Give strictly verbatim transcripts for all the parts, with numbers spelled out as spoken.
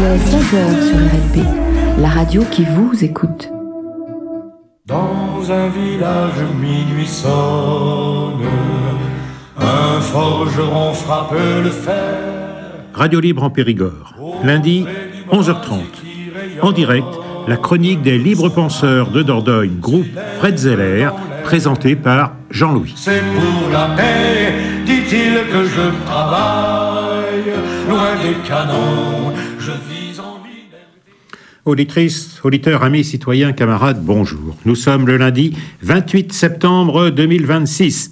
est seize heures sur R L B, la radio qui vous écoute. Dans un village minuit sonne, un forgeron frappe le fer. Radio Libre en Périgord, lundi, onze heures trente. En direct, la chronique des libres penseurs de Dordogne, groupe Fred Zeller, présentée par Jean-Louis. C'est pour la paix, dit-il, que je travaille, loin des canons, je vis en liberté. Auditrices, auditeurs, amis, citoyens, camarades, bonjour. Nous sommes le lundi vingt-huit septembre deux mille vingt-six.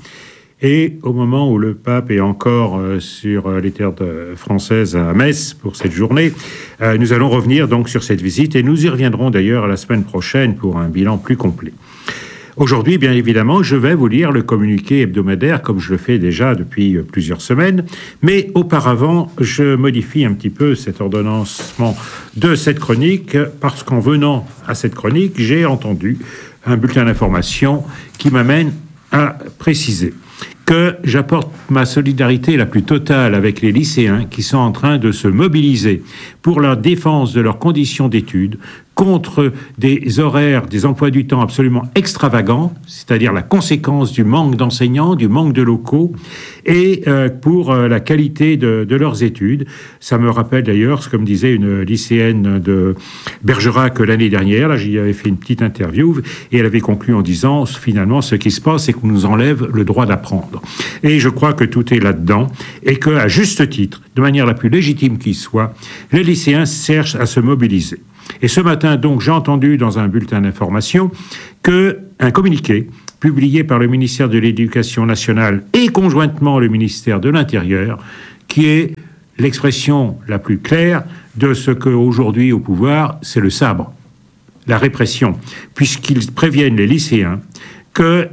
Et au moment où le pape est encore euh, sur euh, les terres de, françaises à Metz pour cette journée, euh, nous allons revenir donc sur cette visite et nous y reviendrons d'ailleurs la semaine prochaine pour un bilan plus complet. Aujourd'hui, bien évidemment, je vais vous lire le communiqué hebdomadaire comme je le fais déjà depuis euh, plusieurs semaines, mais auparavant, je modifie un petit peu cet ordonnancement de cette chronique parce qu'en venant à cette chronique, j'ai entendu un bulletin d'information qui m'amène à préciser que j'apporte ma solidarité la plus totale avec les lycéens qui sont en train de se mobiliser pour la défense de leurs conditions d'études contre des horaires, des emplois du temps absolument extravagants, c'est-à-dire la conséquence du manque d'enseignants, du manque de locaux, et euh, pour euh, la qualité de, de leurs études. Ça me rappelle d'ailleurs ce que me disait une lycéenne de Bergerac l'année dernière. Là, j'y avais fait une petite interview, et elle avait conclu en disant, finalement, ce qui se passe, c'est qu'on nous enlève le droit d'apprendre. Et je crois que tout est là-dedans, et qu'à juste titre, de manière la plus légitime qui soit, les lycéens cherchent à se mobiliser. Et ce matin, donc, j'ai entendu dans un bulletin d'information qu'un communiqué publié par le ministère de l'Éducation nationale et conjointement le ministère de l'Intérieur, qui est l'expression la plus claire de ce qu'aujourd'hui au pouvoir, c'est le sabre, la répression, puisqu'ils préviennent les lycéens que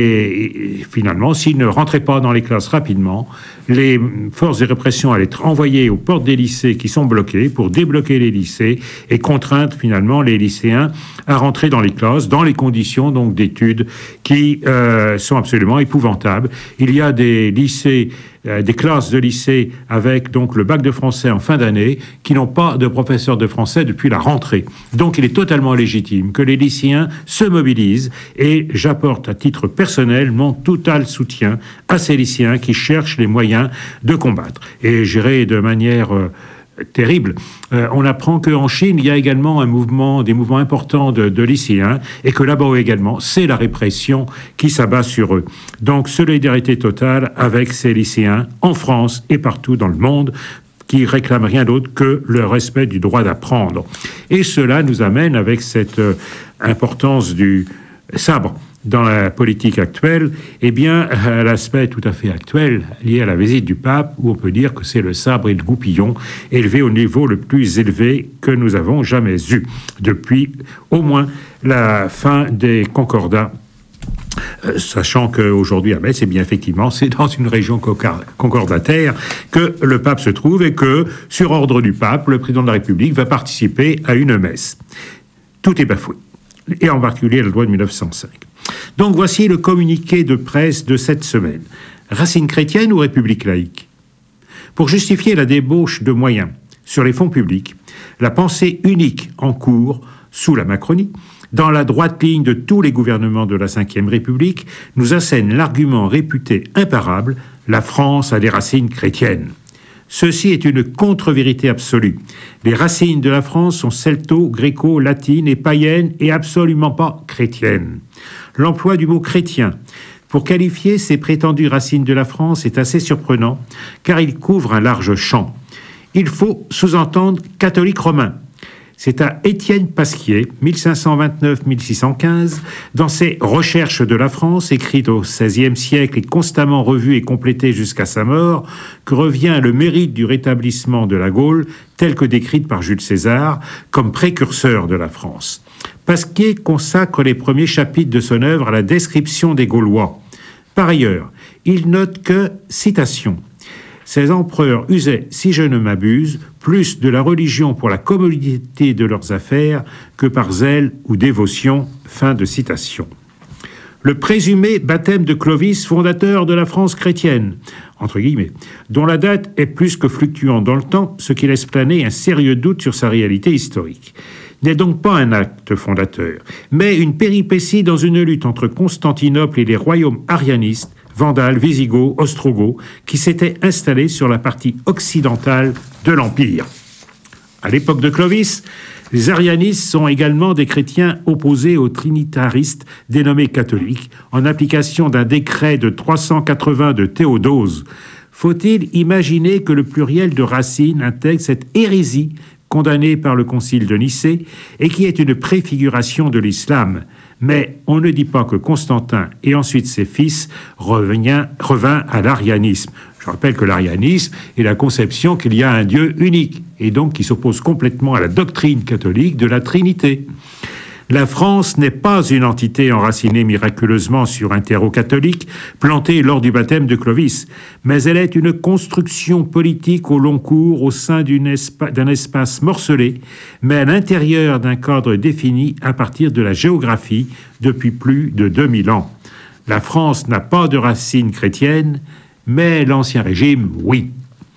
les, finalement, s'ils ne rentraient pas dans les classes rapidement, les forces de répression allaient être envoyées aux portes des lycées qui sont bloquées pour débloquer les lycées et contraindre finalement les lycéens à rentrer dans les classes dans les conditions donc d'études qui euh, sont absolument épouvantables. Il y a des lycées, euh, des classes de lycée avec donc le bac de français en fin d'année qui n'ont pas de professeur de français depuis la rentrée. Donc il est totalement légitime que les lycéens se mobilisent et j'apporte à titre personnel mon total soutien à ces lycéens qui cherchent les moyens de combattre. Et j'irai de manière euh, terrible. Euh, on apprend qu'en Chine, il y a également un mouvement, des mouvements importants de, de lycéens et que là-bas également, c'est la répression qui s'abat sur eux. Donc, solidarité totale avec ces lycéens en France et partout dans le monde qui réclament rien d'autre que le respect du droit d'apprendre. Et cela nous amène avec cette euh, importance du sabre dans la politique actuelle, eh bien, à l'aspect tout à fait actuel lié à la visite du pape, où on peut dire que c'est le sabre et le goupillon élevé au niveau le plus élevé que nous avons jamais eu, depuis au moins la fin des concordats. Euh, sachant qu'aujourd'hui à Metz, eh bien effectivement, c'est dans une région concordataire que le pape se trouve et que, sur ordre du pape, le président de la République va participer à une messe. Tout est bafoué, et en particulier la loi de mille neuf cent cinq. Donc voici le communiqué de presse de cette semaine. Racine chrétienne ou République laïque ? Pour justifier la débauche de moyens sur les fonds publics, la pensée unique en cours sous la Macronie, dans la droite ligne de tous les gouvernements de la cinquième République, nous assène l'argument réputé imparable « la France a des racines chrétiennes ». Ceci est une contre-vérité absolue. Les racines de la France sont celto, gréco, latines et païennes et absolument pas chrétiennes. L'emploi du mot chrétien pour qualifier ces prétendues racines de la France est assez surprenant car il couvre un large champ. Il faut sous-entendre catholique romain. C'est à Étienne Pasquier, mille cinq cent vingt-neuf à mille six cent quinze, dans ses Recherches de la France, écrites au seizième siècle et constamment revues et complétées jusqu'à sa mort, que revient le mérite du rétablissement de la Gaule, tel que décrite par Jules César, comme précurseur de la France. Pasquier consacre les premiers chapitres de son œuvre à la description des Gaulois. Par ailleurs, il note que, citation, « Ces empereurs usaient, si je ne m'abuse, plus de la religion pour la commodité de leurs affaires que par zèle ou dévotion. » Fin de citation. le présumé baptême de Clovis, fondateur de la France chrétienne, entre guillemets, dont la date est plus que fluctuante dans le temps, ce qui laisse planer un sérieux doute sur sa réalité historique, n'est donc pas un acte fondateur, mais une péripétie dans une lutte entre Constantinople et les royaumes arianistes, vandales, wisigoths, ostrogoths, qui s'étaient installés sur la partie occidentale de l'Empire. À l'époque de Clovis, les arianistes sont également des chrétiens opposés aux trinitaristes dénommés catholiques, en application d'un décret de trois cent quatre-vingts de Théodose. Faut-il imaginer que le pluriel de Racine intègre cette hérésie condamnée par le concile de Nicée et qui est une préfiguration de l'islam? Mais on ne dit pas que Constantin et ensuite ses fils revient, revint à l'arianisme. Je rappelle que l'arianisme est la conception qu'il y a un Dieu unique et donc qui s'oppose complètement à la doctrine catholique de la Trinité. La France n'est pas une entité enracinée miraculeusement sur un terreau catholique planté lors du baptême de Clovis, mais elle est une construction politique au long cours au sein d'une espa- d'un espace morcelé, mais à l'intérieur d'un cadre défini à partir de la géographie depuis plus de deux mille ans. La France n'a pas de racines chrétiennes, mais l'Ancien Régime, oui.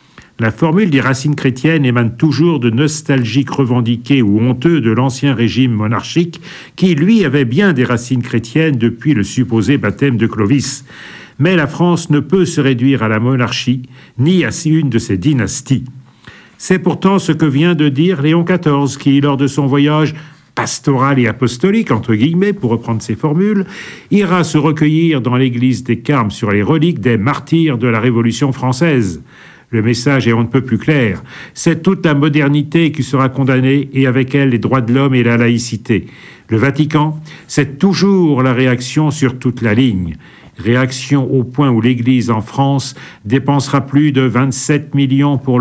La formule des racines chrétiennes émane toujours de nostalgiques revendiqués ou honteux de l'Ancien Régime monarchique, qui, lui, avait bien des racines chrétiennes depuis le supposé baptême de Clovis. Mais la France ne peut se réduire à la monarchie, ni à une de ses dynasties. C'est pourtant ce que vient de dire Léon quatorze, qui, lors de son voyage pastoral et apostolique, entre guillemets, pour reprendre ses formules, ira se recueillir dans l'église des Carmes sur les reliques des martyrs de la Révolution française. Le message est on ne peut plus clair. C'est toute la modernité qui sera condamnée et avec elle les droits de l'homme et la laïcité. Le Vatican, c'est toujours la réaction sur toute la ligne. Réaction au point où l'Église en France dépensera plus de vingt-sept millions pour